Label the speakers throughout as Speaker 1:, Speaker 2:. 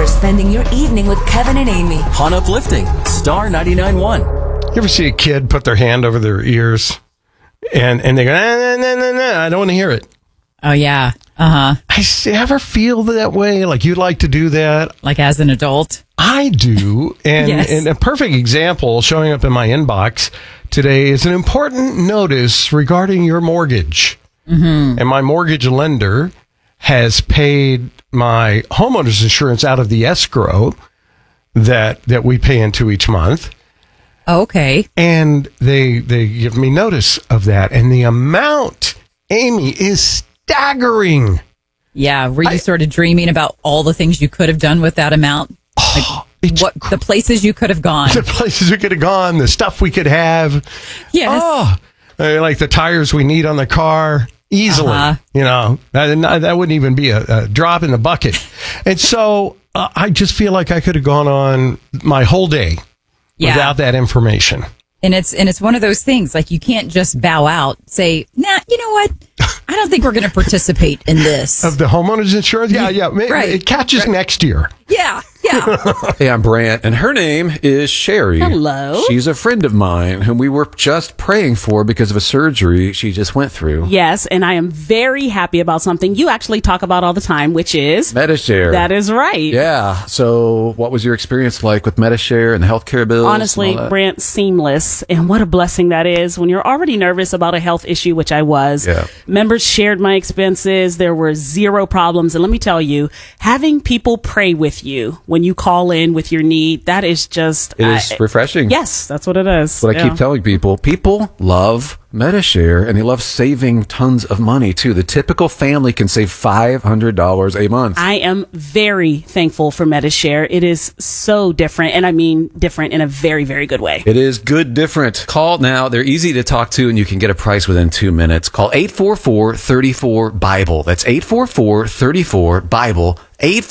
Speaker 1: for spending your evening with Kevin and Amy.
Speaker 2: On Uplifting, Star 99.1.
Speaker 3: You ever see a kid put their hand over their ears and they go, nah, I don't want to hear it.
Speaker 4: Oh, yeah. Uh-huh.
Speaker 3: Ever feel that way? Like you'd like to do that?
Speaker 4: Like as an adult?
Speaker 3: I do. And,
Speaker 4: Yes.
Speaker 3: and a perfect example showing up in my inbox today is an important notice regarding your mortgage. Mm-hmm. And my mortgage lender has paid my homeowner's insurance out of the escrow that we pay into each month.
Speaker 4: Okay.
Speaker 3: And they give me notice of that. And the amount, Amy, is staggering.
Speaker 4: Yeah. Were you sort of dreaming about all the things you could have done with that amount? Like the places you could have gone.
Speaker 3: The places we could have gone, the stuff we could have.
Speaker 4: Yes.
Speaker 3: Like the tires we need on the car easily.
Speaker 4: Uh-huh.
Speaker 3: You know, that wouldn't even be a drop in the bucket. And so I just feel like I could have gone on my whole day without that information.
Speaker 4: And it's one of those things, like you can't just bow out, say, nah, you know what? I don't think we're going to participate in this.
Speaker 3: Of the homeowner's insurance? Yeah.
Speaker 4: Right.
Speaker 3: It catches next year.
Speaker 4: Yeah.
Speaker 5: Hey, I'm Brant, and her name is Sherry.
Speaker 6: Hello.
Speaker 5: She's a friend of mine whom we were just praying for because of a surgery she just went through.
Speaker 6: Yes, and I am very happy about something you actually talk about all the time, which is
Speaker 5: Medi-Share.
Speaker 6: That is right.
Speaker 5: Yeah. So what was your experience like with Medi-Share and the healthcare bills?
Speaker 6: Honestly, Brant, seamless. And what a blessing that is when you're already nervous about a health issue, which I was.
Speaker 5: Yeah.
Speaker 6: Members shared my expenses. There were zero problems. And let me tell you, having people pray with you when you call in with your need, that is just...
Speaker 5: It is refreshing.
Speaker 6: Yes, that's what it is.
Speaker 5: What I keep telling people. People love Medi-Share, and they love saving tons of money, too. The typical family can save $500 a month.
Speaker 6: I am very thankful for Medi-Share. It is so different, and I mean different in a very, very good way.
Speaker 5: It is good different. Call now. They're easy to talk to, and you can get a price within 2 minutes. Call 844-34-BIBLE. That's 844-34-BIBLE.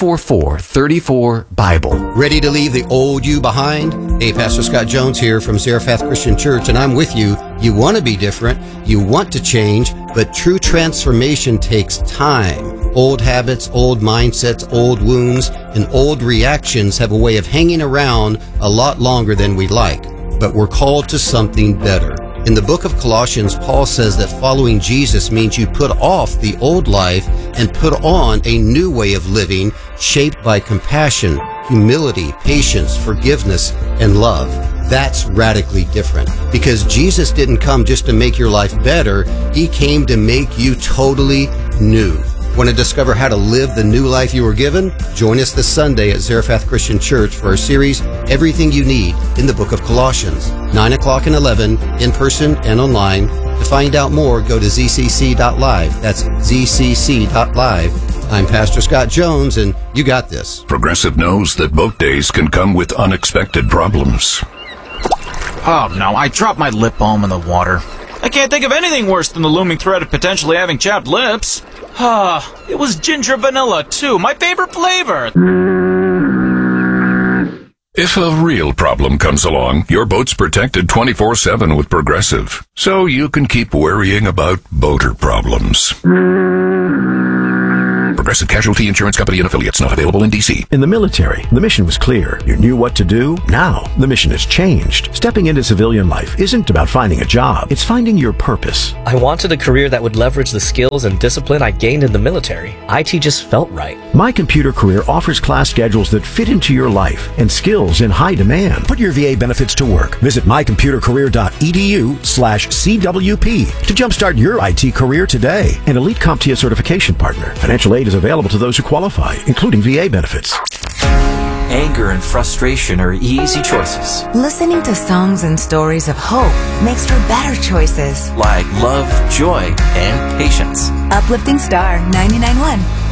Speaker 5: 844-34-BIBLE.
Speaker 7: Ready to leave the old you behind? Hey, Pastor Scott Jones here from Zarephath Christian Church, and I'm with you. You want to be different, you want to change, but true transformation takes time. Old habits, old mindsets, old wounds, and old reactions have a way of hanging around a lot longer than we'd like. But we're called to something better. In the book of Colossians, Paul says that following Jesus means you put off the old life and put on a new way of living shaped by compassion, humility, patience, forgiveness, and love. That's radically different because Jesus didn't come just to make your life better. He came to make you totally new. Want to discover how to live the new life you were given? Join us this Sunday at Zarephath Christian Church for our series, Everything You Need in the Book of Colossians, 9 o'clock and 11, in person and online. To find out more, go to zcc.live. That's zcc.live. I'm Pastor Scott Jones, and you got this.
Speaker 8: Progressive knows that boat days can come with unexpected problems.
Speaker 9: Oh no, I dropped my lip balm in the water. I can't think of anything worse than the looming threat of potentially having chapped lips. It was ginger vanilla, too. My favorite flavor.
Speaker 8: If a real problem comes along, your boat's protected 24/7 with Progressive, so you can keep worrying about boater problems. Progressive Casualty Insurance Company and Affiliates, not available in D.C.
Speaker 10: In the military, the mission was clear. You knew what to do. Now, the mission has changed. Stepping into civilian life isn't about finding a job. It's finding your purpose.
Speaker 11: I wanted a career that would leverage the skills and discipline I gained in the military. IT just felt right.
Speaker 10: My Computer Career offers class schedules that fit into your life and skills in high demand. Put your VA benefits to work. Visit mycomputercareer.edu/CWP to jumpstart your IT career today. An elite CompTIA certification partner. Financial aid is available to those who qualify, including VA benefits.
Speaker 2: Anger and frustration are easy choices.
Speaker 1: Listening to songs and stories of hope makes for better choices.
Speaker 2: Like love, joy, and patience.
Speaker 1: Uplifting Star 99.1.